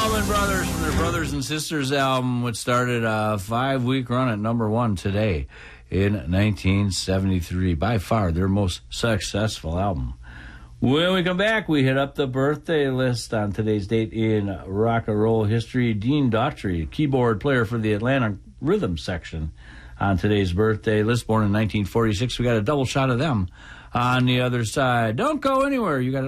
Allman Brothers from their Brothers and Sisters album, which started a 5-week run at number one today in 1973. By far their most successful album. When we come back, we hit up the birthday list on today's date in rock and roll history. Dean Daughtry, keyboard player for the Atlanta Rhythm section on today's birthday list, born in 1946. We got a double shot of them on the other side. Don't go anywhere. You got